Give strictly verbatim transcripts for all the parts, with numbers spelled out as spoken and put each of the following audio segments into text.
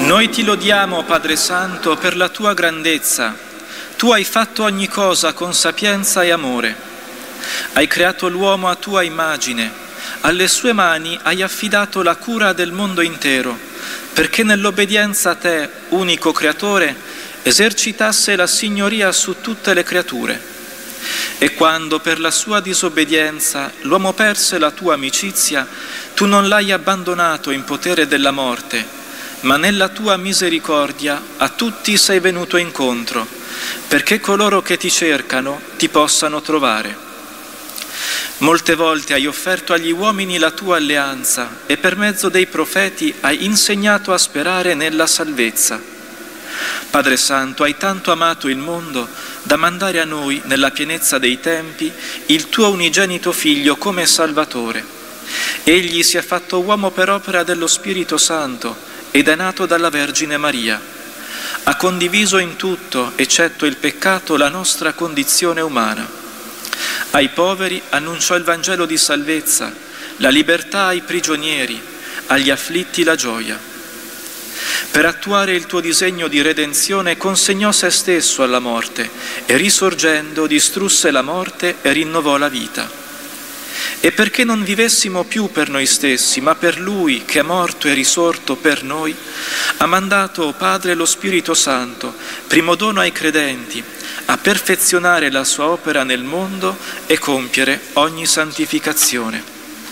Noi ti lodiamo, Padre Santo, per la tua grandezza. Tu hai fatto ogni cosa con sapienza e amore. Hai creato l'uomo a tua immagine. Alle sue mani hai affidato la cura del mondo intero, perché nell'obbedienza a te, unico creatore, esercitasse la signoria su tutte le creature. E quando per la sua disobbedienza l'uomo perse la tua amicizia, tu non l'hai abbandonato in potere della morte, ma nella tua misericordia a tutti sei venuto incontro, perché coloro che ti cercano ti possano trovare. Molte volte hai offerto agli uomini la tua alleanza e per mezzo dei profeti hai insegnato a sperare nella salvezza. Padre Santo, hai tanto amato il mondo da mandare a noi, nella pienezza dei tempi, il tuo unigenito Figlio come Salvatore. Egli si è fatto uomo per opera dello Spirito Santo ed è nato dalla Vergine Maria. Ha condiviso in tutto, eccetto il peccato, la nostra condizione umana. Ai poveri annunciò il Vangelo di salvezza, la libertà ai prigionieri, agli afflitti la gioia. Per attuare il tuo disegno di redenzione consegnò se stesso alla morte e risorgendo distrusse la morte e rinnovò la vita. E perché non vivessimo più per noi stessi, ma per Lui che è morto e risorto per noi, ha mandato, o Padre, lo Spirito Santo, primo dono ai credenti, a perfezionare la sua opera nel mondo e compiere ogni santificazione.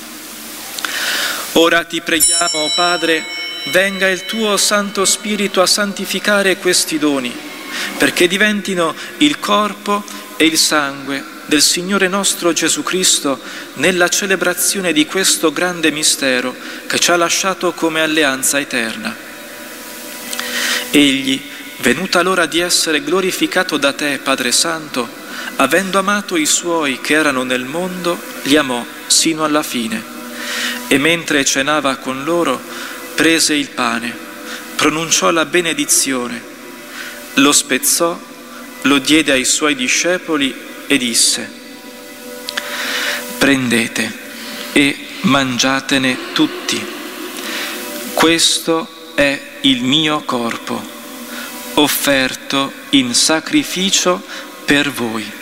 Ora ti preghiamo, o Padre, venga il tuo Santo Spirito a santificare questi doni, perché diventino il corpo e il sangue del Signore nostro Gesù Cristo nella celebrazione di questo grande mistero che ci ha lasciato come alleanza eterna. Egli, venuta l'ora di essere glorificato da te, Padre Santo, avendo amato i suoi che erano nel mondo, li amò sino alla fine. E mentre cenava con loro, prese il pane, pronunciò la benedizione, lo spezzò, lo diede ai suoi discepoli e disse: prendete e mangiatene tutti. Questo è il mio corpo, offerto in sacrificio per voi.